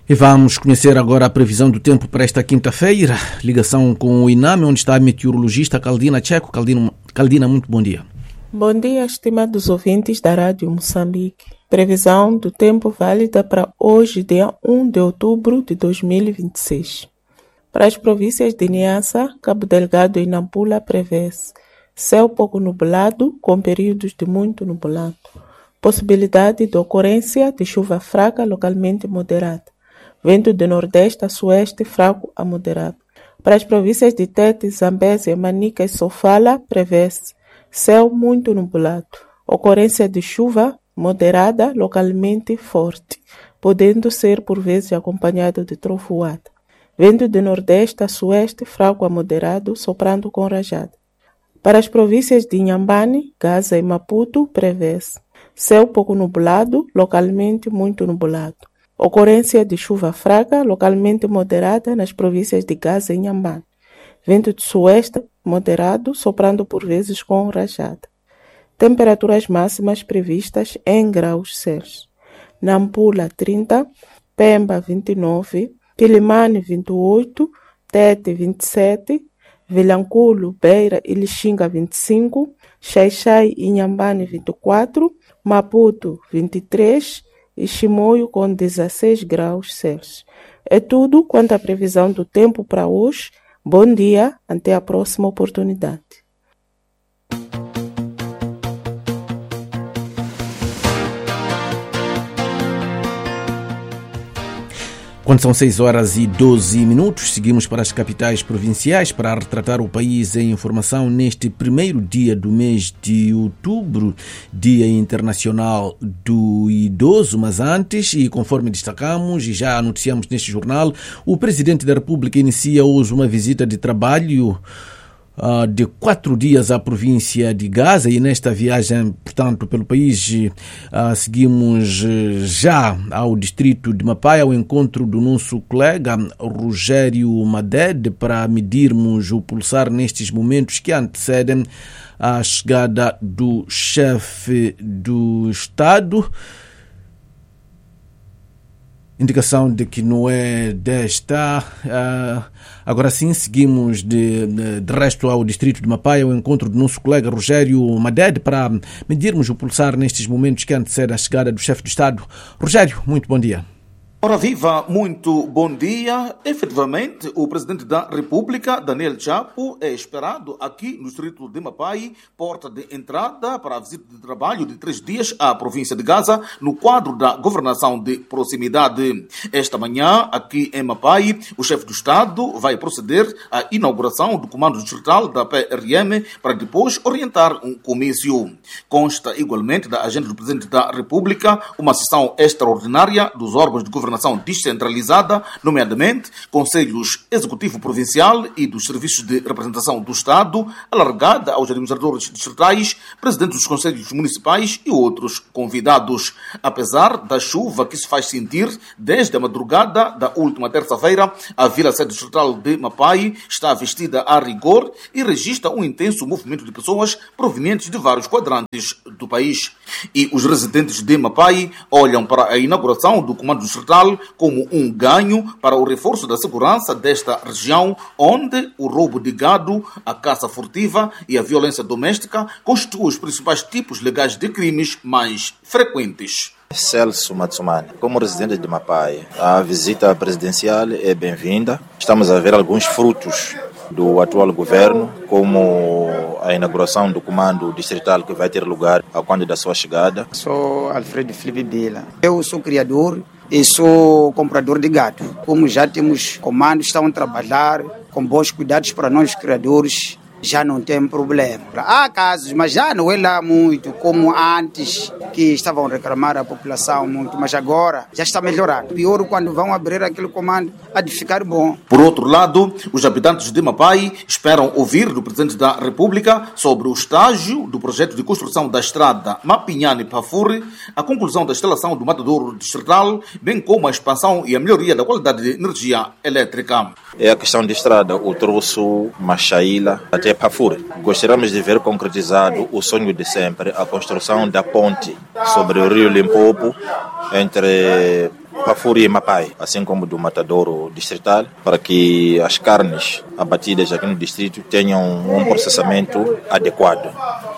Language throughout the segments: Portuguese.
E vamos conhecer agora a previsão do tempo para esta quinta-feira. Ligação com o INAME, onde está a meteorologista Caldina Checo. Caldina, muito bom dia. Bom dia, estimados ouvintes da Rádio Moçambique. Previsão do tempo válida para hoje, dia 1 de outubro de 2026. Para as províncias de Niassa, Cabo Delgado e Nampula prevê-se céu pouco nublado, com períodos de muito nublado. Possibilidade de ocorrência de chuva fraca, localmente moderada. Vento de nordeste a sueste fraco a moderado. Para as províncias de Tete, Zambésia, Manica e Sofala, prevê-se céu muito nublado. Ocorrência de chuva moderada, localmente forte, podendo ser por vezes acompanhado de trovoada. Vento de nordeste a sueste fraco a moderado, soprando com rajada. Para as províncias de Inhambane, Gaza e Maputo, prevê-se céu pouco nublado, localmente muito nublado. Ocorrência de chuva fraca, localmente moderada nas províncias de Gaza e Inhambane. Vento de sueste moderado, soprando por vezes com rajada. Temperaturas máximas previstas em graus Celsius. Nampula 30, Pemba 29, Quilimane 28, Tete 27, Vilanculo, Beira e Lixinga 25, Xai-Xai e Inhambane 24, Maputo 23 e Chimoio com 16 graus Celsius. É tudo quanto à previsão do tempo para hoje. Bom dia, até a próxima oportunidade. Quando são 6h12, seguimos para as capitais provinciais para retratar o país em informação neste primeiro dia do mês de outubro, Dia Internacional do Idoso. Mas antes, e conforme destacamos e já anunciamos neste jornal, o Presidente da República inicia hoje uma visita de trabalho de 4 dias à província de Gaza, e nesta viagem, portanto, pelo país, seguimos já ao distrito de Mapai, ao encontro do nosso colega Rogério Madede, para medirmos o pulsar nestes momentos que antecedem a chegada do chefe do Estado. Indicação de que não é desta. Agora sim, seguimos de resto ao distrito de Mapai, ao encontro do nosso colega Rogério Madede, para medirmos o pulsar nestes momentos que antecedem a chegada do chefe do Estado. Rogério, muito bom dia. Ora viva, muito bom dia. Efetivamente, o Presidente da República, Daniel Chapo, é esperado aqui no distrito de Mapai, porta de entrada para a visita de trabalho de 3 dias à província de Gaza, no quadro da governação de proximidade. Esta manhã, aqui em Mapai, o chefe do Estado vai proceder à inauguração do comando distrital da PRM para depois orientar um comício. Consta igualmente da agenda do Presidente da República uma sessão extraordinária dos órgãos de governação descentralizada, nomeadamente Conselhos Executivo Provincial e dos Serviços de Representação do Estado, alargada aos administradores distritais, presidentes dos Conselhos Municipais e outros convidados. Apesar da chuva que se faz sentir desde a madrugada da última terça-feira, a Vila Sede Distrital de Mapai está vestida a rigor e registra um intenso movimento de pessoas provenientes de vários quadrantes do país. E os residentes de Mapai olham para a inauguração do Comando Distrital como um ganho para o reforço da segurança desta região, onde o roubo de gado, a caça furtiva e a violência doméstica constituem os principais tipos legais de crimes mais frequentes. Celso Matsumani, como residente de Mapai, a visita presidencial é bem-vinda. Estamos a ver alguns frutos do atual governo, como a inauguração do comando distrital que vai ter lugar ao quando da sua chegada. Sou Alfredo Felipe Bila. Eu sou criador e sou comprador de gado. Como já temos comandos, estão a trabalhar com bons cuidados para nós criadores, já não tem problema. Há casos, mas já não é lá muito como antes, que estavam a reclamar a população muito, mas agora já está melhorando. Pior quando vão abrir aquele comando, há de ficar bom. Por outro lado, os habitantes de Mapai esperam ouvir do Presidente da República sobre o estágio do projeto de construção da estrada Mapinhane-Pafuri, a conclusão da instalação do matadouro distrital, bem como a expansão e a melhoria da qualidade de energia elétrica. É a questão de estrada, o troço Machaíla até Pafuri. Gostaríamos de ver concretizado o sonho de sempre, a construção da ponte sobre o rio Limpopo, entre Pafuri e Mapai, assim como do matadouro distrital, para que as carnes abatidas aqui no distrito tenham um processamento adequado.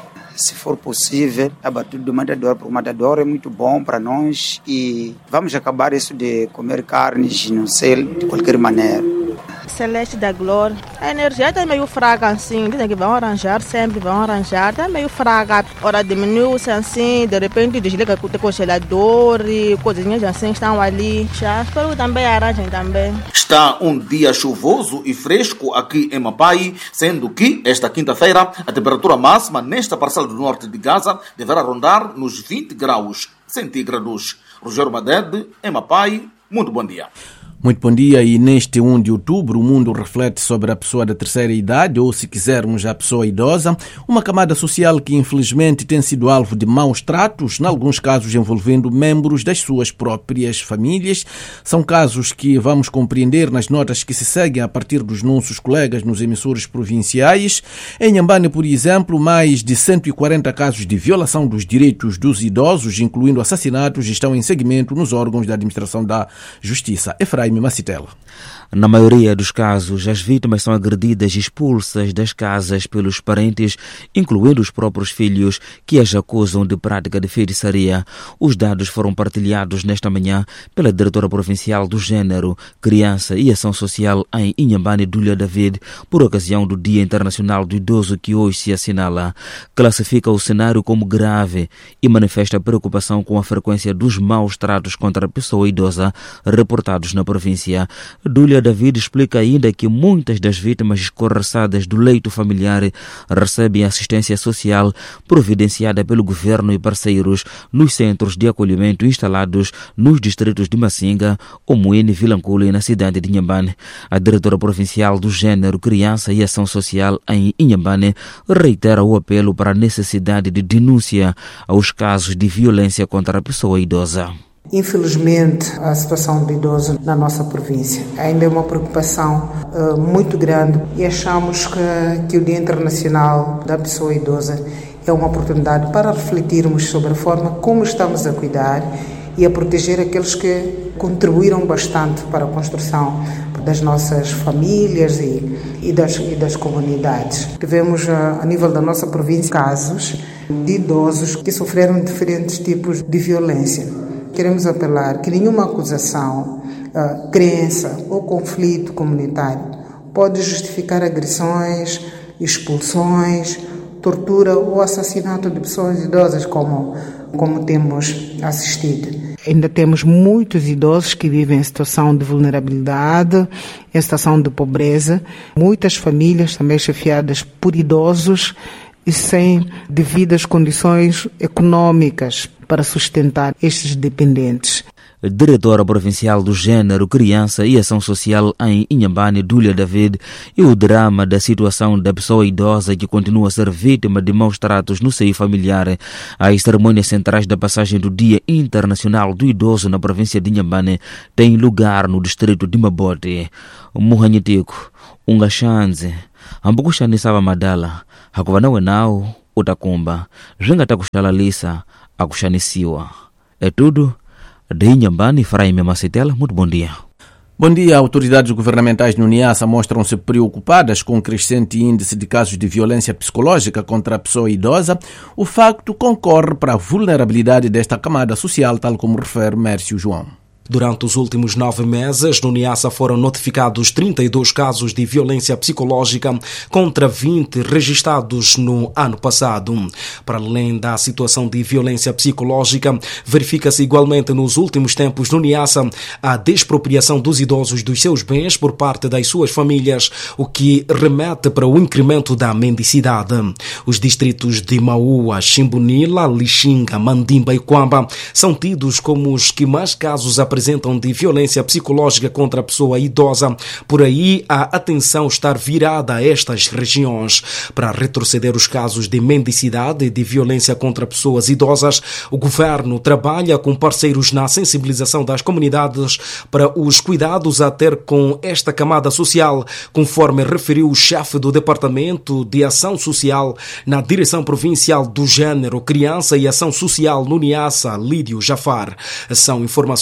Se for possível, abatido do matador, porque o matador é muito bom para nós e vamos acabar isso de comer carnes no céu de qualquer maneira. Celeste da Glória. A energia está meio fraca assim, dizem que vão arranjar, sempre vão arranjar, está meio fraca. Ora diminui-se assim, de repente desliga o congelador e coisinhas assim estão ali. Já espero que também arranjem também. Está um dia chuvoso e fresco aqui em Mapai, sendo que esta quinta-feira a temperatura máxima nesta parcela do norte de Gaza deverá rondar nos 20 graus centígrados. Rogério Madede, em Mapai, muito bom dia. Muito bom dia, e neste 1 de outubro o mundo reflete sobre a pessoa da terceira idade, ou se quisermos a pessoa idosa, uma camada social que infelizmente tem sido alvo de maus tratos, em alguns casos envolvendo membros das suas próprias famílias. São casos que vamos compreender nas notas que se seguem a partir dos nossos colegas nos emissores provinciais. Em Inhambane, por exemplo, mais de 140 casos de violação dos direitos dos idosos, incluindo assassinatos, estão em seguimento nos órgãos da administração da Justiça. Efraim Macitela. Na maioria dos casos, as vítimas são agredidas e expulsas das casas pelos parentes, incluindo os próprios filhos, que as acusam de prática de feitiçaria. Os dados foram partilhados nesta manhã pela diretora provincial do Gênero, Criança e Ação Social em Inhambane, Dúlia David, por ocasião do Dia Internacional do Idoso que hoje se assinala. Classifica o cenário como grave e manifesta preocupação com a frequência dos maus tratos contra a pessoa idosa reportados na província. Dúlia David explica ainda que muitas das vítimas escorraçadas do leito familiar recebem assistência social providenciada pelo governo e parceiros nos centros de acolhimento instalados nos distritos de Massinga, Omoene, Vilanculo e na cidade de Inhambane. A diretora provincial do Gênero, Criança e Ação Social em Inhambane reitera o apelo para a necessidade de denúncia aos casos de violência contra a pessoa idosa. Infelizmente, a situação do idoso na nossa província ainda é uma preocupação muito grande e achamos que o Dia Internacional da Pessoa Idosa é uma oportunidade para refletirmos sobre a forma como estamos a cuidar e a proteger aqueles que contribuíram bastante para a construção das nossas famílias e das comunidades. Tivemos, a nível da nossa província, casos de idosos que sofreram diferentes tipos de violência. Queremos apelar que nenhuma acusação, crença ou conflito comunitário pode justificar agressões, expulsões, tortura ou assassinato de pessoas idosas como temos assistido. Ainda temos muitos idosos que vivem em situação de vulnerabilidade, em situação de pobreza, muitas famílias também chefiadas por idosos e sem devidas condições econômicas para sustentar estes dependentes. Diretora provincial do Gênero, Criança e Ação Social em Inhambane, Dúlia David, e o drama da situação da pessoa idosa que continua a ser vítima de maus tratos no seio familiar. As cerimônias centrais da passagem do Dia Internacional do Idoso na província de Inhambane têm lugar no distrito de Mabote. Muhanyitico, Ungashanze, Ambukushani Sava Madala, Hakuvanawe nao, Utakumba, Jenga Takushalalisa, Akushanisiwa. É tudo. De Inhambane, Efraim Macitela, muito bom dia. Bom dia. Autoridades governamentais no Niassa mostram-se preocupadas com o crescente índice de casos de violência psicológica contra a pessoa idosa. O facto concorre para a vulnerabilidade desta camada social, tal como refere Mércio João. Durante os últimos 9 meses, no Niassa foram notificados 32 casos de violência psicológica contra 20 registrados no ano passado. Para além da situação de violência psicológica, verifica-se igualmente nos últimos tempos no Niassa a despropriação dos idosos dos seus bens por parte das suas famílias, o que remete para o incremento da mendicidade. Os distritos de Maua, Chimbunila, Lixinga, Mandimba e Quamba são tidos como os que mais casos apresentam de violência psicológica contra a pessoa idosa. Por aí, a atenção está virada a estas regiões. Para retroceder os casos de mendicidade e de violência contra pessoas idosas, o governo trabalha com parceiros na sensibilização das comunidades para os cuidados a ter com esta camada social, conforme referiu o chefe do Departamento de Ação Social na Direção Provincial do Gênero, Criança e Ação Social no Niassa, Lídio Jafar. São informações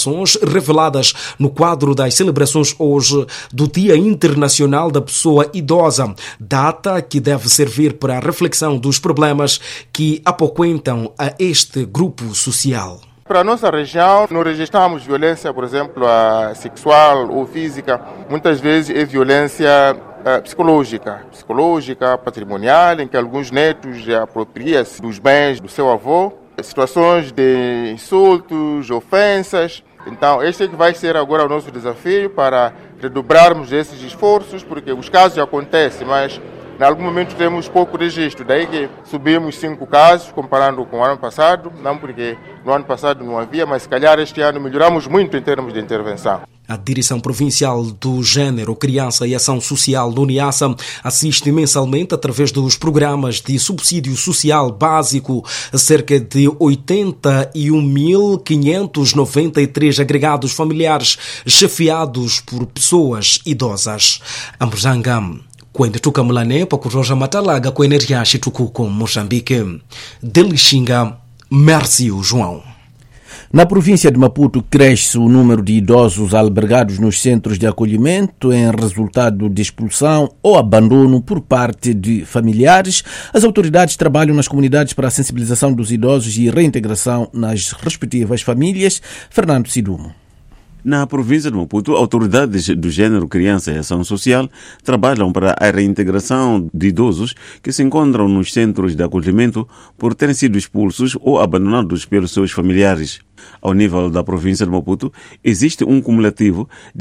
reveladas no quadro das celebrações hoje do Dia Internacional da Pessoa Idosa, data que deve servir para a reflexão dos problemas que apoquentam a este grupo social. Para a nossa região, não registramos violência, por exemplo, sexual ou física. Muitas vezes é violência psicológica, patrimonial, em que alguns netos apropriam-se dos bens do seu avô, situações de insultos, ofensas. Então, este é que vai ser agora o nosso desafio para redobrarmos esses esforços, porque os casos acontecem, mas em algum momento temos pouco registro, daí que subimos 5 casos comparando com o ano passado, não porque no ano passado não havia, mas se calhar este ano melhoramos muito em termos de intervenção. A Direção Provincial do Gênero, Criança e Ação Social do Niassa assiste mensalmente, através dos programas de subsídio social básico, cerca de 81.593 agregados familiares chefiados por pessoas idosas. Amrzanga, kwende tukamulane pakuroja matalaga kwa energia shitukuko Moçambique. Delixinga, Mércio João. Na província de Maputo, cresce o número de idosos albergados nos centros de acolhimento em resultado de expulsão ou abandono por parte de familiares. As autoridades trabalham nas comunidades para a sensibilização dos idosos e reintegração nas respectivas famílias. Fernando Sidumo. Na província de Maputo, autoridades do Gênero, Criança e Ação Social trabalham para a reintegração de idosos que se encontram nos centros de acolhimento por terem sido expulsos ou abandonados pelos seus familiares. Ao nível da província de Maputo, existe um cumulativo de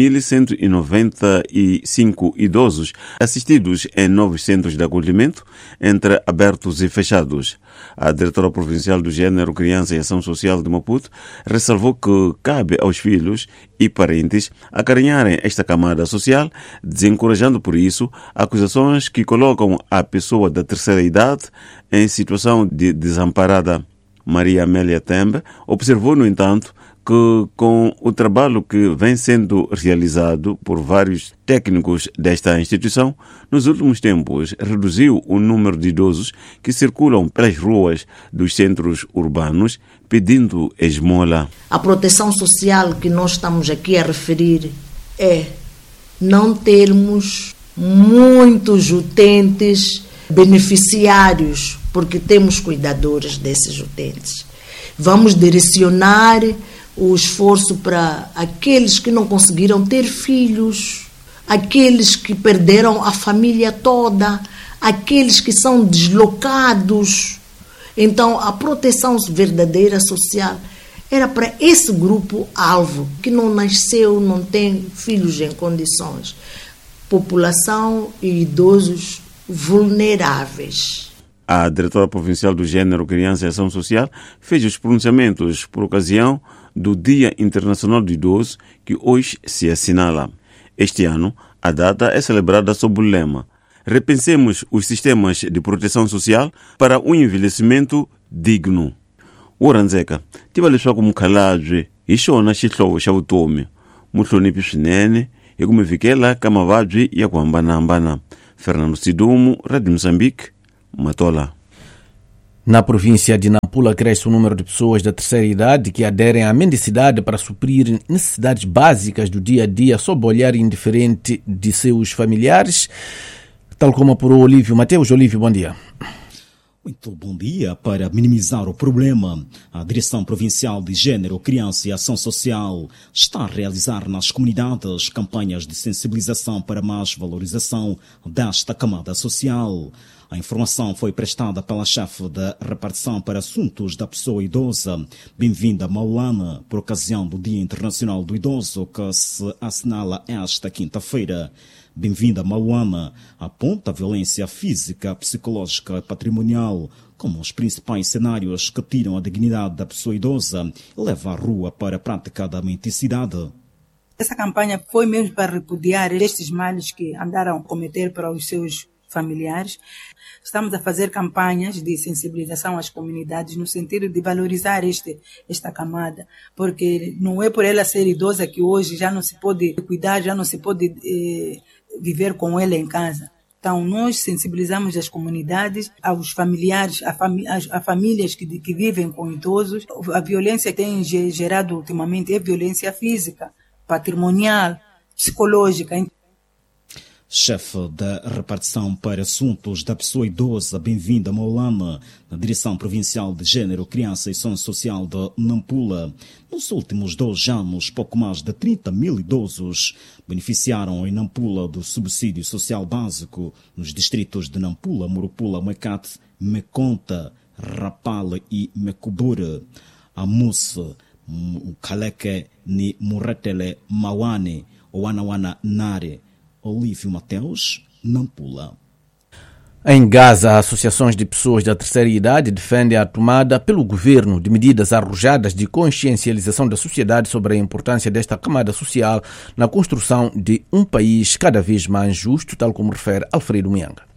7.195 idosos assistidos em 9 centros de acolhimento, entre abertos e fechados. A diretora provincial do Gênero, Criança e Ação Social de Maputo ressalvou que cabe aos filhos e parentes acarinharem esta camada social, desencorajando por isso acusações que colocam a pessoa da terceira idade em situação de desamparada. Maria Amélia Tembe observou, no entanto, que com o trabalho que vem sendo realizado por vários técnicos desta instituição, nos últimos tempos reduziu o número de idosos que circulam pelas ruas dos centros urbanos pedindo esmola. A proteção social que nós estamos aqui a referir é não termos muitos utentes beneficiários, porque temos cuidadores desses utentes. Vamos direcionar o esforço para aqueles que não conseguiram ter filhos, aqueles que perderam a família toda, aqueles que são deslocados. Então, a proteção verdadeira social era para esse grupo-alvo, que não nasceu, não tem filhos em condições. População e idosos vulneráveis. A diretora provincial do Gênero, Criança e Ação Social fez os pronunciamentos por ocasião do Dia Internacional do Idoso, que hoje se assinala. Este ano, a data é celebrada sob o lema "Repensemos os sistemas de proteção social para um envelhecimento digno". O Ranzeka tiva leswaku mukhalabye hi xona xihlovo xa vutomi, muhloniphi swinene hi ku mi vikela ka mavabyi ya ku hambanahambana. Fernando Sidumo, Rádio Moçambique, Matola. Na província de Nampula, cresce o número de pessoas da terceira idade que aderem à mendicidade para suprir necessidades básicas do dia a dia sob o olhar indiferente de seus familiares, tal como apurou Olívio Mateus. Olívio, bom dia. Muito bom dia. Para minimizar o problema, a Direção Provincial de Gênero, Criança e Ação Social está a realizar nas comunidades campanhas de sensibilização para mais valorização desta camada social. A informação foi prestada pela chefe da repartição para assuntos da pessoa idosa, Bem-vinda Maulana, por ocasião do Dia Internacional do Idoso, que se assinala esta quinta-feira. Bem-vinda Maulana aponta a violência física, psicológica e patrimonial como os principais cenários que tiram a dignidade da pessoa idosa e levam a rua para a prática da mendicidade. Essa campanha foi mesmo para repudiar estes males que andaram a cometer para os seus familiares. Estamos a fazer campanhas de sensibilização às comunidades no sentido de valorizar esta camada, porque não é por ela ser idosa que hoje já não se pode cuidar, já não se pode viver com ela em casa. Então, nós sensibilizamos as comunidades, aos familiares, a famílias que vivem com idosos. A violência que tem gerado ultimamente é violência física, patrimonial, psicológica. Chefe da repartição para assuntos da pessoa idosa, Bem-vinda Maulana, na Direção Provincial de Gênero, Criança e Ação Social de Nampula. Nos últimos 2 anos, pouco mais de 30 mil idosos beneficiaram em Nampula do subsídio social básico nos distritos de Nampula, Murupula, Mecate, Meconta, Rapala e Mecubura. Amusse, Kaleke, Ni Muretele, Mawane, Oanawana Nare, Olívio Mateus, Nampula. Em Gaza, associações de pessoas da terceira idade defendem a tomada pelo governo de medidas arrojadas de consciencialização da sociedade sobre a importância desta camada social na construção de um país cada vez mais justo, tal como refere Alfredo Mianga.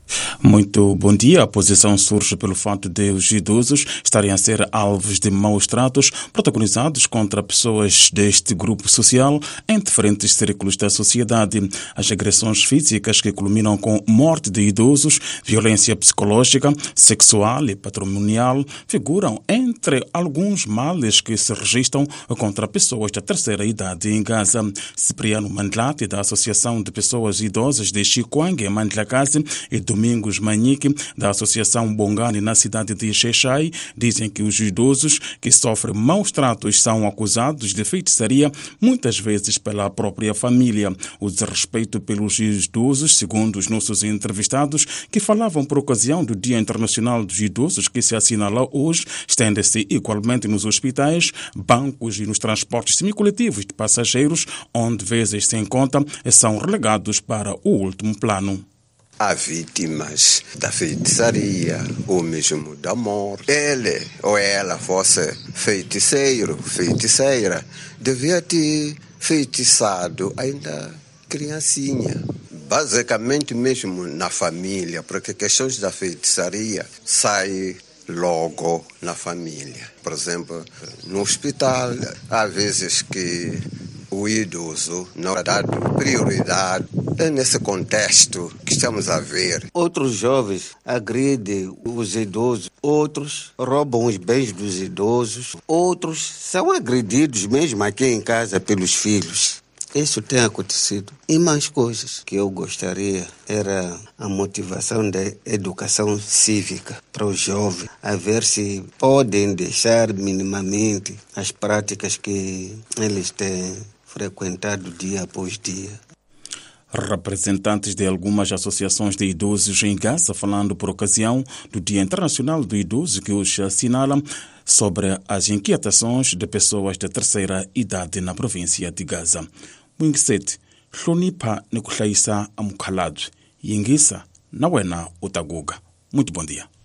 Muito bom dia. A posição surge pelo fato de os idosos estarem a ser alvos de maus tratos protagonizados contra pessoas deste grupo social em diferentes círculos da sociedade. As agressões físicas que culminam com morte de idosos, violência psicológica, sexual e patrimonial figuram entre alguns males que se registram contra pessoas da terceira idade em Gaza. Cipriano Mandlati, da Associação de Pessoas Idosas de Chikwang, em Mandlakazi, e Domingos Manique, da Associação Bongani, na cidade de Xexai, dizem que os idosos que sofrem maus tratos são acusados de feitiçaria, muitas vezes pela própria família. O desrespeito pelos idosos, segundo os nossos entrevistados, que falavam por ocasião do Dia Internacional dos Idosos, que se assinala hoje, estende-se igualmente nos hospitais, bancos e nos transportes semicoletivos de passageiros, onde vezes sem conta são relegados para o último plano. Há vítimas da feitiçaria ou mesmo da morte. Ele ou ela fosse feiticeiro, feiticeira, devia ter feitiçado ainda criancinha. Basicamente mesmo na família, porque questões da feitiçaria saem logo na família. Por exemplo, no hospital, há vezes que o idoso não é dado prioridade. É nesse contexto que estamos a ver. Outros jovens agridem os idosos, outros roubam os bens dos idosos, outros são agredidos mesmo aqui em casa pelos filhos. Isso tem acontecido. E mais coisas que eu gostaria era a motivação da educação cívica para os jovens, a ver se podem deixar minimamente as práticas que eles têm frequentado dia após dia. Representantes de algumas associações de idosos em Gaza falando por ocasião do Dia Internacional do Idoso, que hoje assinalam sobre as inquietações de pessoas da terceira idade na província de Gaza. Mwingiseti, hlonipha nikuhlayisa amukhalabye, yingisa na wena utaguga. Muito bom dia.